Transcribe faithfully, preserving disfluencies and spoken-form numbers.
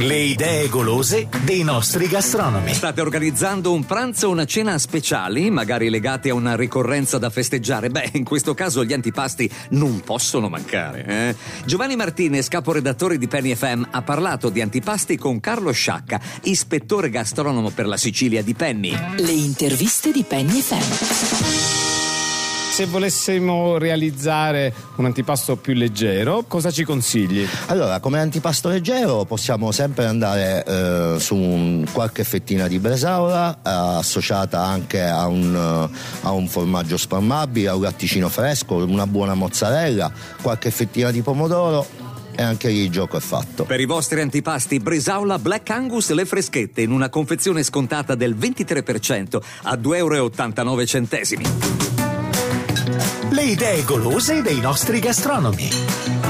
Le idee golose dei nostri gastronomi. State organizzando un pranzo o una cena speciali, magari legati a una ricorrenza da festeggiare? Beh, in questo caso gli antipasti non possono mancare. Eh? Giovanni Martinez, caporedattore di Penny F M, ha parlato di antipasti con Carlo Sciacca, ispettore gastronomo per la Sicilia di Penny. Le interviste di Penny F M. Se volessimo realizzare un antipasto più leggero, cosa ci consigli? Allora, come antipasto leggero possiamo sempre andare eh, su un, qualche fettina di bresaola eh, associata anche a un, a un formaggio spalmabile, a un latticino fresco, una buona mozzarella, qualche fettina di pomodoro. E anche lì il gioco è fatto. Per i vostri antipasti, bresaola Black Angus le freschette in una confezione scontata del ventitré per cento a due euro e ottantanove centesimi. Le idee golose dei nostri gastronomi.